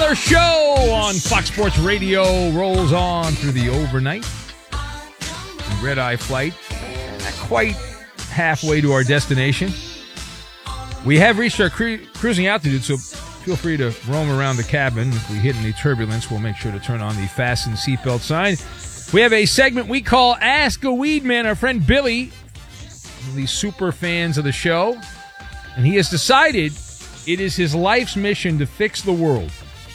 Maller Show on Fox Sports Radio rolls on through the overnight. Red-eye flight, not quite halfway to our destination. We have reached our cruising altitude, so feel free to roam around the cabin. If we hit any turbulence, we'll make sure to turn on the fasten seatbelt sign. We have a segment we call Ask a Weed Man. Our friend Billy, one of these super fans of the show, and he has decided it is his life's mission to fix the world.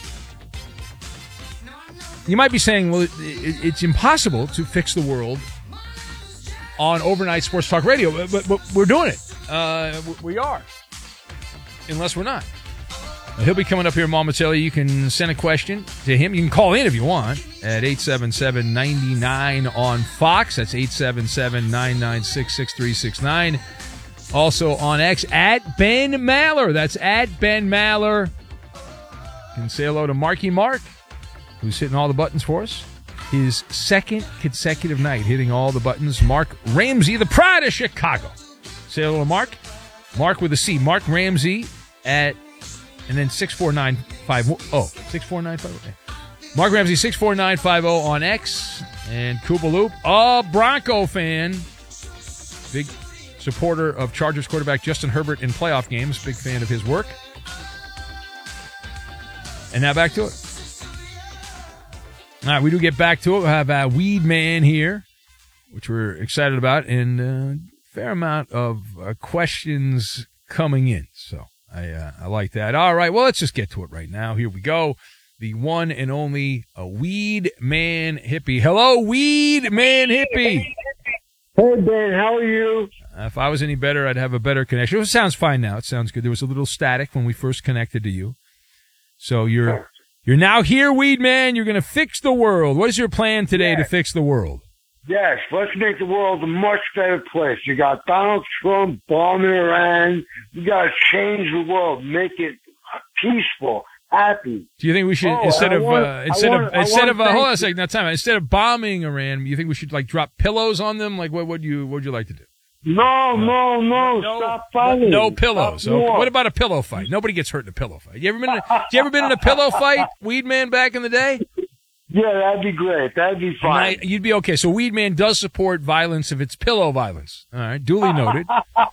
You might be saying, well, it's impossible to fix the world on overnight sports talk radio, but we're doing it. We are. Unless we're not. He'll be coming up here momentarily. You can send a question to him. You can call in if you want at 877-99 on Fox. That's 877-996-6369. Also on X at Ben Maller. That's at Ben Maller. You can say hello to Marky Mark, who's hitting all the buttons for us. His second consecutive night hitting all the buttons. Mark Ramsey, the pride of Chicago. Say hello to Mark. Mark with a C. Mark Ramsey at, and then 64950. 64950. Mark Ramsey, 64950 on X. And Koopaloop, a Bronco fan. Big supporter of Chargers quarterback Justin Herbert in playoff games. Big fan of his work. And now back to it. All right, we do get back to it. We'll have Weed Man here, which we're excited about, and a fair amount of questions coming in. So I like that. All right, well, let's just get to it right now. Here we go. The one and only Weed Man Hippie. Hello, Weed Man Hippie. Hey, Ben, how are you? If I was any better, I'd have a better connection. It sounds fine now. It sounds good. There was a little static when we first connected to you. So you're now here, Weed Man. You're going to fix the world. What is your plan today to fix the world? Yes, let's make the world a much better place. You got Donald Trump bombing Iran. You got to change the world, make it peaceful, happy. Do you think we should instead of hold on a second, now time out. Instead of bombing Iran, you think we should like drop pillows on them? Like what would you like to do? No, stop fighting. No pillows. Okay. What about a pillow fight? Nobody gets hurt in a pillow fight. You ever been in a pillow fight, Weed Man, back in the day? Yeah, that'd be great. That'd be fine. You'd be okay. So Weed Man does support violence if it's pillow violence. All right, duly noted.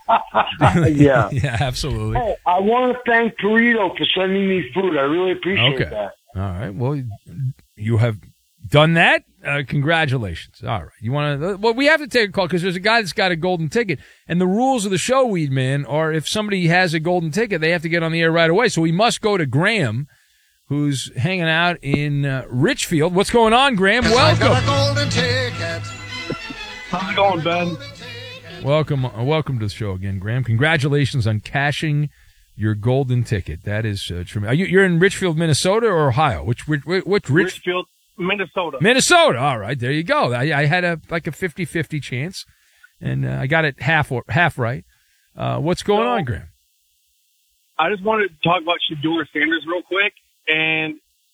Yeah. Yeah, absolutely. Hey, I want to thank Torito for sending me food. I really appreciate that. All right. Well, you have done that. Congratulations. All right. You want to? Well, we have to take a call because there's a guy that's got a golden ticket, and the rules of the show, Weed Man, are if somebody has a golden ticket, they have to get on the air right away. So we must go to Graham, who's hanging out in Richfield. What's going on, Graham? Welcome. I got a golden ticket. How's it going, Ben? Welcome to the show again, Graham. Congratulations on cashing your golden ticket. That is tremendous. You're in Richfield, Minnesota, or Ohio? Which Richfield, Minnesota. Minnesota. All right, there you go. I had a 50-50 chance, and I got it half right. What's going on, Graham? I just wanted to talk about Shedeur Sanders real quick, and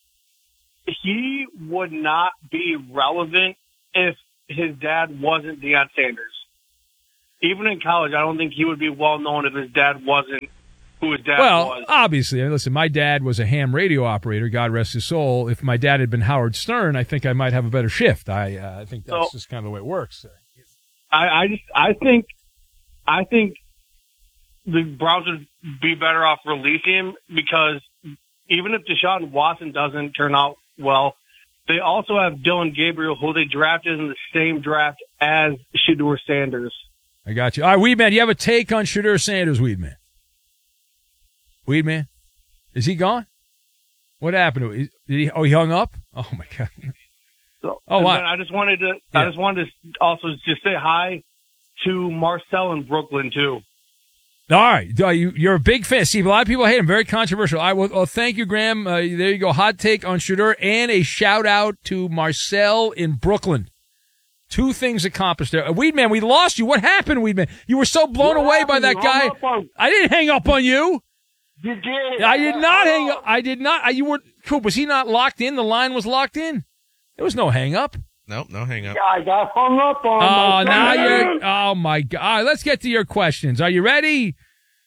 he would not be relevant if his dad wasn't Deion Sanders. Even in college, I don't think he would be well known if his dad wasn't who his dad was. Well, obviously, listen, my dad was a ham radio operator, God rest his soul. If my dad had been Howard Stern, I think I might have a better shift. I think that's just kind of the way it works. I think the Browns would be better off releasing him because even if Deshaun Watson doesn't turn out well, they also have Dylan Gabriel, who they drafted in the same draft as Shedeur Sanders. I got you. All right, Weedman, do you have a take on Shedeur Sanders, Weedman? Weedman? Is he gone? What happened to him? He hung up? Oh, my God. So, I just wanted to also just say hi to Marcel in Brooklyn, too. All right. You're a big fan. See, a lot of people hate him. Very controversial. All right. Well, thank you, Graham. There you go. Hot take on Shedeur and a shout-out to Marcel in Brooklyn. Two things accomplished there. Weedman, we lost you. What happened, Weedman? You were so blown away by that guy. I didn't hang up on you. You did. I did not hang up. I did not. You were cool. Was he not locked in? The line was locked in. There was no hang up. Nope, no hang up. Yeah, I got hung up on. Oh, now you're. Oh my God! All right, let's get to your questions. Are you ready?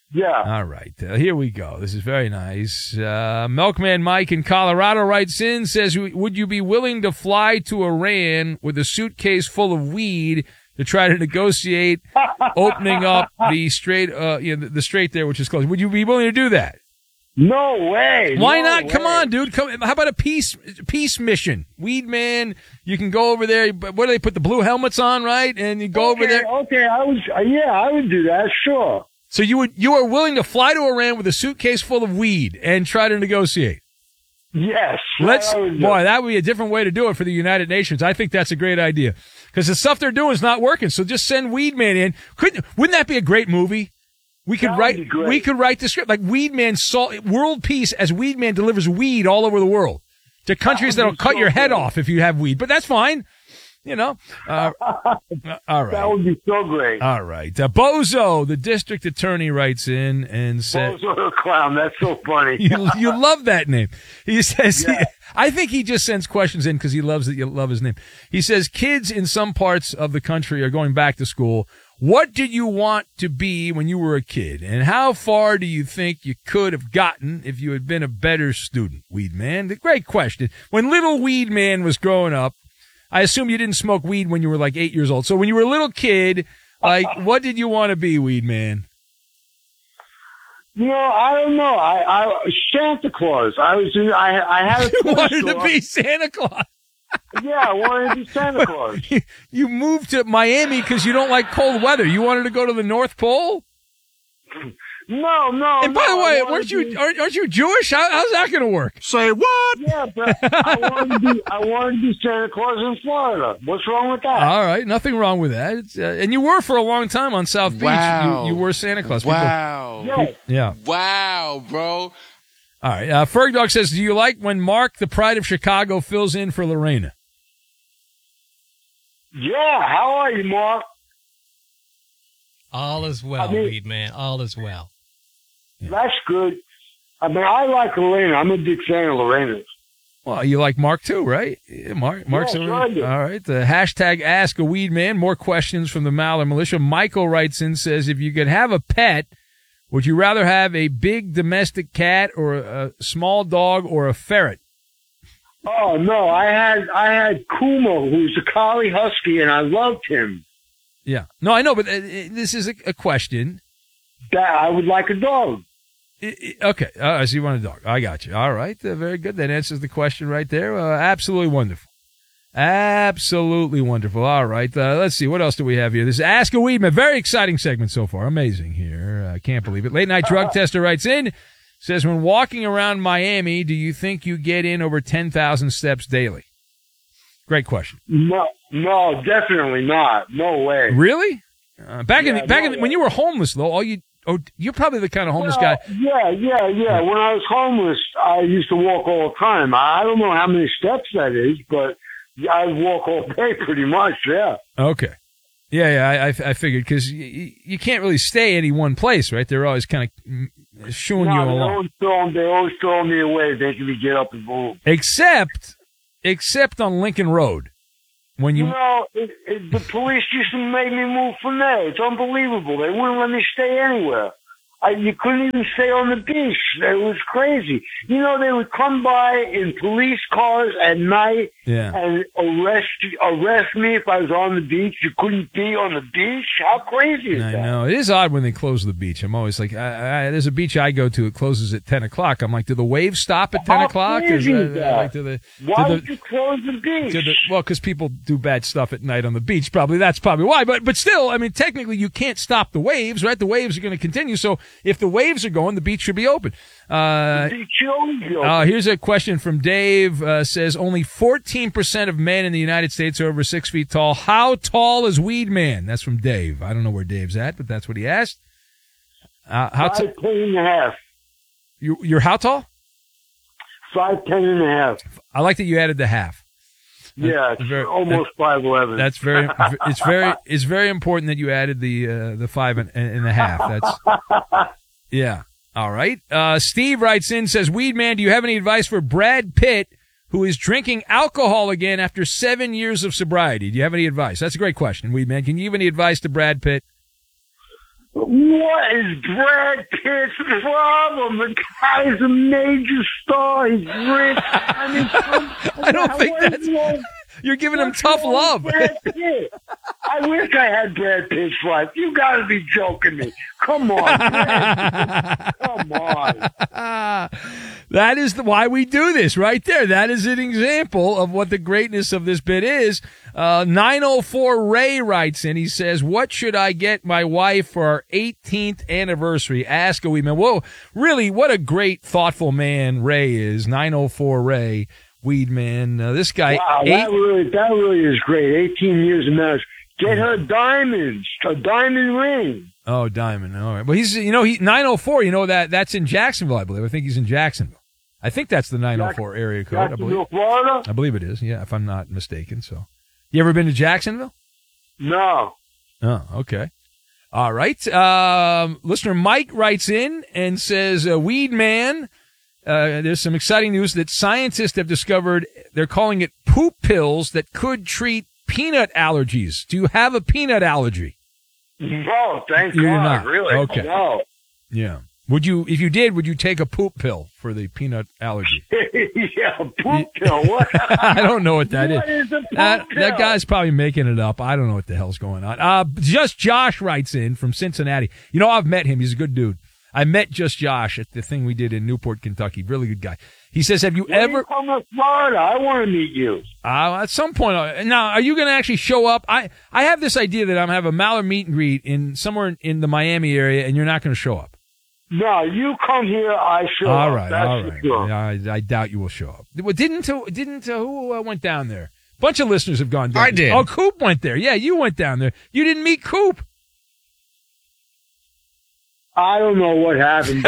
Yeah. All right. Here we go. This is very nice. Milkman Mike in Colorado writes in, says, would you be willing to fly to Iran with a suitcase full of weed to try to negotiate opening up the strait, the strait there, which is closed? Would you be willing to do that? No way. Why no not? way. Come on, dude. How about a peace mission? Weed man, you can go over there. What do they put the blue helmets on, right? And you go over there. Okay, I would do that, sure. So you are willing to fly to Iran with a suitcase full of weed and try to negotiate? Yes. Boy, that would be a different way to do it for the United Nations. I think that's a great idea because the stuff they're doing is not working. So just send Weed Man in. Wouldn't that be a great movie? We could write the script like Weed Man world peace as Weed Man delivers weed all over the world to countries that'll cut your head off if you have weed. But that's fine. You know, all right. That would be so great. All right. Bozo, the district attorney, writes in and says, Bozo the clown. That's so funny. you love that name. He says, I think he just sends questions in because he loves that you love his name. He says, kids in some parts of the country are going back to school. What did you want to be when you were a kid? And how far do you think you could have gotten if you had been a better student, Weed Man? The great question. When little Weed Man was growing up, I assume you didn't smoke weed when you were like 8 years old. So when you were a little kid, like, what did you want to be, Weed Man? I don't know. I Santa Claus. I had a You toy wanted store. to be Santa Claus. Yeah, I wanted to be Santa Claus. You moved to Miami because you don't like cold weather. You wanted to go to the North Pole? No. And by the way, aren't you Jewish? How's that going to work? Say what? Yeah, but I wanted to be Santa Claus in Florida. What's wrong with that? All right, nothing wrong with that. And you were for a long time on South Beach. Wow. You were Santa Claus. Wow. Yeah. Wow, bro. All right. Ferg Dog says, do you like when Mark, the pride of Chicago, fills in for Lorena? Yeah. How are you, Mark? All is well, Weed Man. All is well. Yeah. That's good. I mean, I like Lorena. I'm a big fan of Lorena's. Well, you like Mark too, right? Yeah, Mark's Yeah, all sure. right. The hashtag Ask a Weed Man. More questions from the Maller Militia. Michael writes in, says, if you could have a pet, would you rather have a big domestic cat or a small dog or a ferret? Oh no, I had Kumo, who's a collie husky, and I loved him. Yeah. No, I know, but this is a question. That I would like a dog. Okay. So you want a dog. I got you. All right. Very good. That answers the question right there. Absolutely wonderful. Absolutely wonderful. All right. Let's see. What else do we have here? This is Ask a Weed Man. Very exciting segment so far. Amazing here. I can't believe it. Late Night Drug Tester writes in, says, when walking around Miami, do you think you get in over 10,000 steps daily? Great question. No, definitely not. No way. Really? When you were homeless though, you're probably the kind of homeless guy. Yeah. When I was homeless, I used to walk all the time. I don't know how many steps that is, but I walk all day pretty much. Yeah. Okay. Yeah. I figured because you can't really stay any one place, right? They're always kind of shooing you along. They always throw me away. They can get up and move. Except on Lincoln Road. When the police used to make me move from there. It's unbelievable. They wouldn't let me stay anywhere. You couldn't even stay on the beach. It was crazy. They would come by in police cars at night and arrest me if I was on the beach. You couldn't be on the beach. How crazy is that? I know. It is odd when they close the beach. I'm always like, there's a beach I go to. It closes at 10 o'clock. I'm like, do the waves stop at 10 o'clock? Why would you close the beach? Well, because people do bad stuff at night on the beach. That's probably why. But still, I mean, technically, you can't stop the waves, right? The waves are going to continue. So if the waves are going, the beach should be open. Here's a question from Dave. Says only 14% of men in the United States are over 6 feet tall. How tall is Weed Man? That's from Dave. I don't know where Dave's at, but that's what he asked. 5'10.5". You're how tall? 5'10.5". I like that you added the half. Yeah, almost 5'11". That's it's very important that you added the 5 and a half. That's yeah. All right. Steve writes in, says, Weed Man, do you have any advice for Brad Pitt, who is drinking alcohol again after 7 years of sobriety? Do you have any advice? That's a great question, Weed Man. Can you give any advice to Brad Pitt? What is Brad Pitt's problem? The guy's a major star. He's rich. I mean, I don't think that's... You're giving him tough love. Brad Pitt? I wish I had Brad Pitt's life. You got to be joking me. Come on, Brad. Come on. That is why we do this right there. That is an example of what the greatness of this bit is. 904 Ray writes in. He says, what should I get my wife for our 18th anniversary? Ask a wee man. Whoa, really, what a great, thoughtful man Ray is. 904 Ray, weed man. This guy. Wow, that really is great. 18 years of marriage. Get her diamonds, a diamond ring. Oh, diamond. All right. Well, he's, 904, that's in Jacksonville, I believe. I think he's in Jacksonville. I think that's the 904 area code. Jacksonville, Florida? I believe it is, yeah, if I'm not mistaken. So, you ever been to Jacksonville? No. Oh, okay. All right. Listener Mike writes in and says, weed man, there's some exciting news that scientists have discovered, they're calling it poop pills that could treat peanut allergies. Do you have a peanut allergy? No, thank You're God. not. Really? Okay. No. Yeah. If you did, would you take a poop pill for the peanut allergy? Yeah, a poop pill. What? I don't know what that is. What is a poop That pill? guy's probably making it up. I don't know what the hell's going on. Just Josh writes in from Cincinnati. I've met him. He's a good dude. I met Just Josh at the thing we did in Newport, Kentucky. Really good guy. He says, have you ever... You come to Florida. I want to meet you. At some point. Now, are you going to actually show up? I have this idea that I'm going to have a Maller meet and greet somewhere in the Miami area, and you're not going to show up. No, you come here, I show up. All right. For sure. Yeah, I doubt you will show up. Well, who went down there? A bunch of listeners have gone down. I did. Oh, Coop went there. Yeah, you went down there. You didn't meet Coop. I don't know what happened.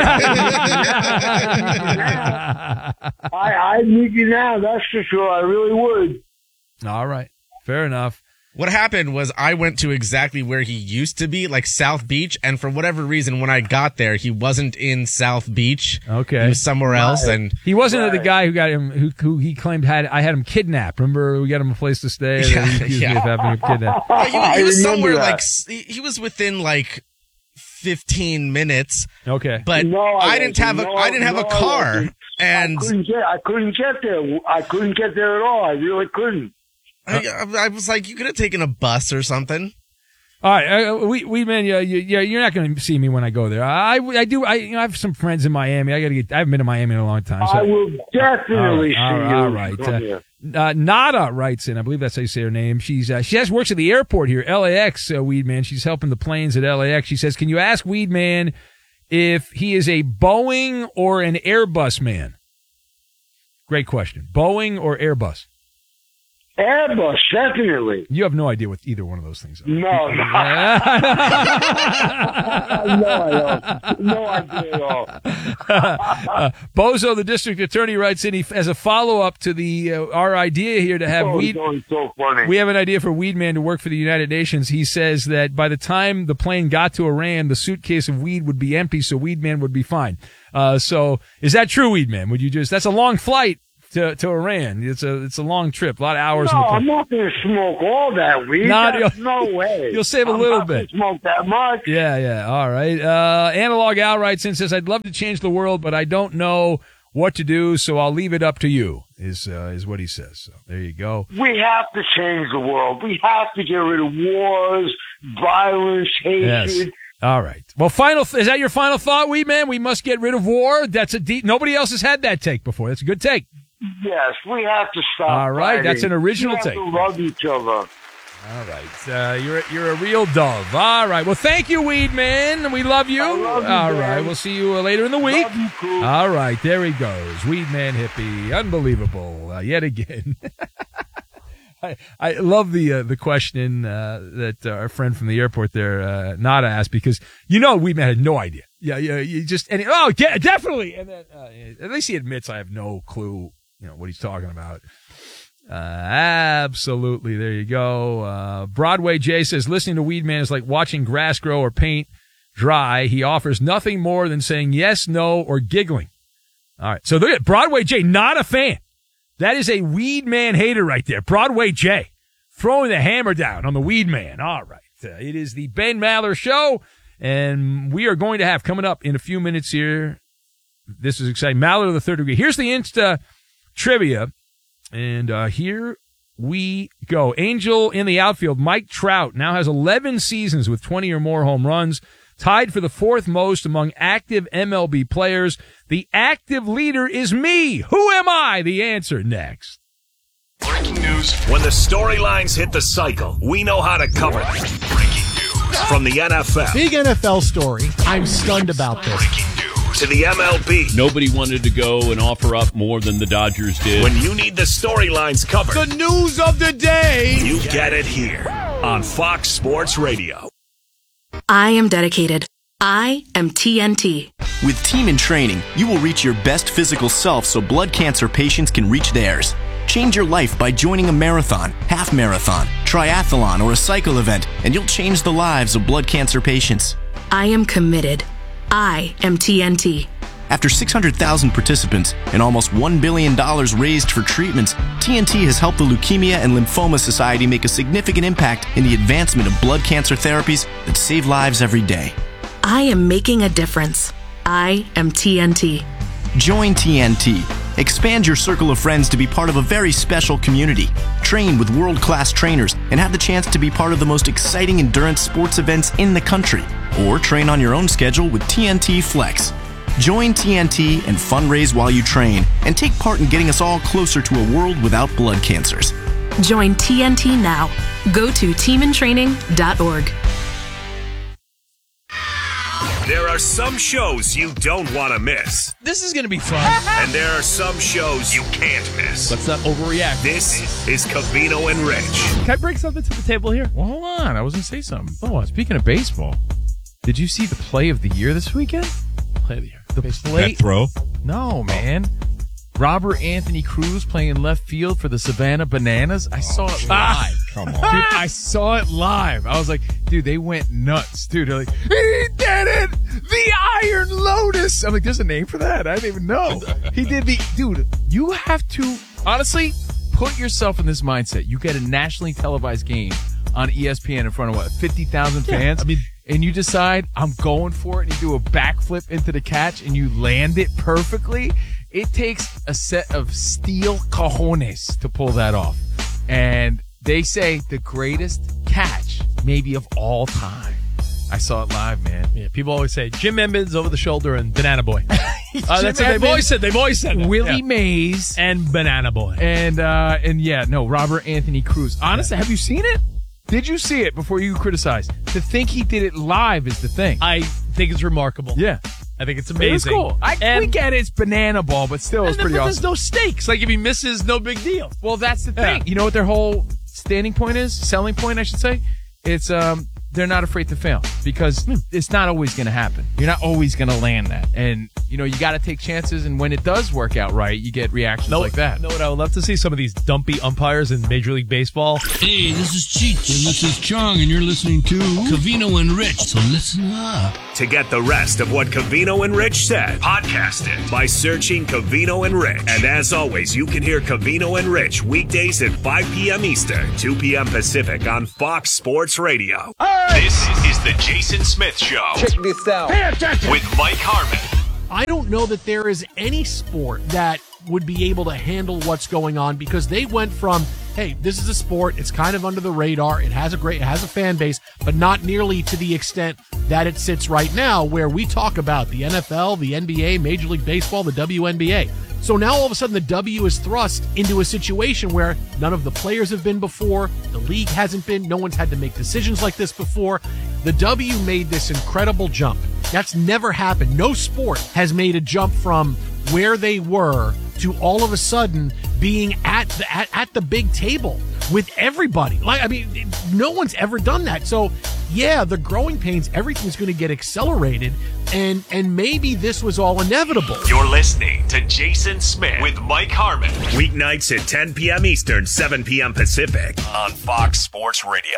I'd meet you now, that's for sure. I really would. All right. Fair enough. What happened was I went to exactly where he used to be, like South Beach, and for whatever reason, when I got there, he wasn't in South Beach. Okay. He was somewhere else, and he wasn't the guy who got him, who he claimed I had him kidnapped. Remember, we got him a place to stay. Yeah, he accused me of having him kidnapped. he was somewhere that. he was within like 15 minutes. Okay. But I didn't have a car, and I couldn't get there. I couldn't get there at all. I really couldn't. I was like, you could have taken a bus or something. All right, we man, you're not going to see me when I go there. I have some friends in Miami. I haven't been to Miami in a long time. So. I will definitely see you. All right. Nada writes in. I believe that's how you say her name. She works at the airport here, LAX. Weed man. She's helping the planes at LAX. She says, "Can you ask Weed man if he is a Boeing or an Airbus man?" Great question. Boeing or Airbus? Airbus, definitely. You have no idea what either one of those things are. No, I don't. No idea at all. Bozo, the district attorney, writes in, as a follow-up to our idea here to have weed. So funny. We have an idea for Weed Man to work for the United Nations. He says that by the time the plane got to Iran, the suitcase of weed would be empty, so Weed Man would be fine. So is that true, Weed Man? That's a long flight to Iran. It's a long trip, a lot of hours. No, I'm not going to smoke all that weed. No way. You'll save a little bit. Smoke that much. Yeah. All right. Analog Al writes in, says, I'd love to change the world, but I don't know what to do, so I'll leave it up to you, is what he says. So there you go. We have to change the world. We have to get rid of wars, violence, hatred. Yes. All right. Well, is that your final thought, Weed Man? We must get rid of war? That's nobody else has had that take before. That's a good take. Yes, we have to stop. All right, fighting. that's an original take. We have to love each other. All right, you're a real dove. All right, well, thank you, Weed Man. We love you. I love you, all man. right, we'll see you later in the week. Love you, cool. All right, there he goes, Weed Man hippie, unbelievable yet again. I love the question that our friend from the airport there, Nada, asked, because Weed Man had no idea. Yeah, you just definitely, and then at least he admits I have no clue. What he's talking about. Absolutely. There you go. Broadway Jay says, listening to Weed Man is like watching grass grow or paint dry. He offers nothing more than saying yes, no, or giggling. All right. So look at Broadway Jay, not a fan. That is a Weed Man hater right there. Broadway Jay throwing the hammer down on the Weed Man. All right. It is the Ben Maller Show. And we are going to have, coming up in a few minutes here, this is exciting, Maller of the Third Degree. Here's the Insta trivia, and here we go. Angel in the outfield, Mike Trout, now has 11 seasons with 20 or more home runs, tied for the fourth most among active MLB players. The active leader is me. Who am I? The answer next. Breaking news. When the storylines hit the cycle, we know how to cover them. Breaking news from the NFL. Big NFL story. I'm stunned about this. Breaking news to the MLB. Nobody wanted to go and offer up more than the Dodgers did. When you need the storylines covered, The news of the day. you get it here on Fox Sports Radio. I am dedicated. I am TNT. With Team in Training, you will reach your best physical self so blood cancer patients can reach theirs. Change your life by joining a marathon, half marathon, triathlon, or a cycle event, and you'll change the lives of blood cancer patients. I am committed. I am TNT. After 600,000 participants and almost $1 billion raised for treatments, TNT has helped the Leukemia and Lymphoma Society make a significant impact in the advancement of blood cancer therapies that save lives every day. I am making a difference. I am TNT. Join TNT. Expand your circle of friends to be part of a very special community. Train with world-class trainers and have the chance to be part of the most exciting endurance sports events in the country. Or train on your own schedule with TNT Flex. Join TNT and fundraise while you train and take part in getting us all closer to a world without blood cancers. Join TNT now. Go to teamintraining.org. There are some shows you don't want to miss. This is going to be fun. And there are some shows you can't miss. Let's not overreact. This is Covino and Rich. Can I bring something to the table here? Well, hold on. I was going to say something. Oh, speaking of baseball, did you see the play of the year this weekend? Play of the year. The play? That throw? No, man. Robert Anthony Cruz playing in left field for the Savannah Bananas. I saw it live. Come on. Dude, I saw it live. I was like, dude, they went nuts. Dude, they're like, he did it! The Iron Lotus! I'm like, there's a name for that? I didn't even know. He did dude, you have to, honestly, put yourself in this mindset. You get a nationally televised game on ESPN in front of 50,000 fans? And you decide, I'm going for it, and you do a backflip into the catch, and you land it perfectly. It takes a set of steel cojones to pull that off. And they say the greatest catch, maybe of all time. I saw it live, man. Yeah, people always say Jim Emmons over the shoulder and Banana Boy. That's what they've always said. They've always said that. Willie Mays and Banana Boy. And Robert Anthony Cruz. Honestly, have you seen it? Did you see it before you criticize? To think he did it live is the thing. I think it's remarkable. Yeah. I think it's amazing. It's cool. We get it, it's banana ball, but still, it's pretty awesome. There's no stakes. Like, if he misses, no big deal. Well, that's the thing. You know what their whole selling point, I should say? It's, they're not afraid to fail because it's not always going to happen. You're not always going to land that. And, you got to take chances. And when it does work out right, you get reactions like that. You know what? I would love to see some of these dumpy umpires in Major League Baseball. Hey, this is Cheech, and this is Chong, and you're listening to Covino and Rich. So listen up. To get the rest of what Covino and Rich said, podcast it by searching Covino and Rich. And as always, you can hear Covino and Rich weekdays at 5 p.m. Eastern, 2 p.m. Pacific on Fox Sports Radio. This is the Jason Smith Show. Check this out. Pay attention. With Mike Harmon. I don't know that there is any sport that would be able to handle what's going on because they went from, hey, this is a sport, it's kind of under the radar, it has a fan base, but not nearly to the extent that it sits right now where we talk about the NFL, the NBA, Major League Baseball, the WNBA. So now all of a sudden the W is thrust into a situation where none of the players have been before, the league hasn't been, no one's had to make decisions like this before. The W made this incredible jump. That's never happened. No sport has made a jump from where they were to all of a sudden being at the big table with everybody. No one's ever done that. So yeah, the growing pains, everything's going to get accelerated, and maybe this was all inevitable. You're listening to Jason Smith with Mike Harmon. Weeknights at 10 p.m. Eastern, 7 p.m. Pacific on Fox Sports Radio.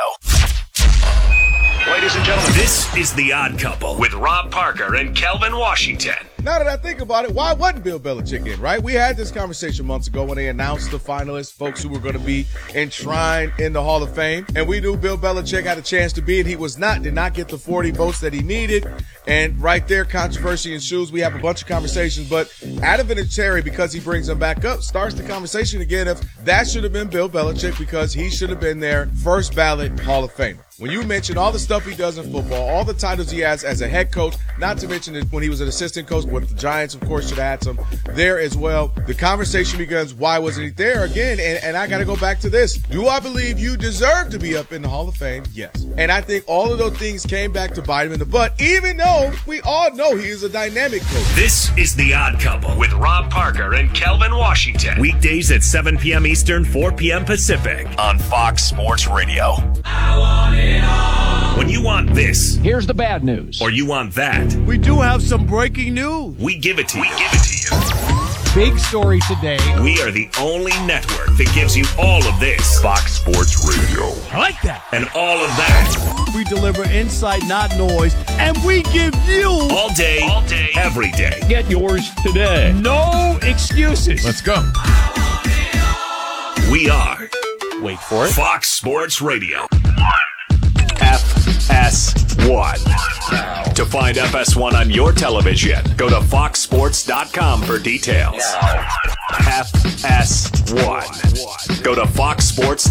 Ladies and gentlemen, this is The Odd Couple with Rob Parker and Kelvin Washington. now that I think about it, why wasn't Bill Belichick in, right? We had this conversation months ago when they announced the finalists, folks who were going to be enshrined in the Hall of Fame. And we knew Bill Belichick had a chance to be, and he did not get the 40 votes that he needed. And right there, controversy ensues. We have a bunch of conversations, but Adam Vinatieri, because he brings them back up, starts the conversation again of that should have been Bill Belichick because he should have been there, first ballot Hall of Famer. When you mention all the stuff he does in football, all the titles he has as a head coach, not to mention that when he was an assistant coach with the Giants, of course, should have had some there as well. The conversation begins, why wasn't he there again? And I got to go back to this. Do I believe you deserve to be up in the Hall of Fame? Yes. And I think all of those things came back to bite him in the butt, even though we all know he is a dynamic coach. This is The Odd Couple with Rob Parker and Kelvin Washington. Weekdays at 7 p.m. Eastern, 4 p.m. Pacific on Fox Sports Radio. I want it all. When you want this, here's the bad news. Or you want that, We do have some breaking news. we give it to you. Big story today. We are the only network that gives you all of this. Fox Sports Radio. I like that. And all of that. We deliver insight, not noise, and we give you all day, every day. Get yours today. No excuses. Let's go. We are, wait for it, Fox Sports Radio. FS1. To find FS1 on your television, go to foxsports.com for details. FS1. Go to foxsports.com.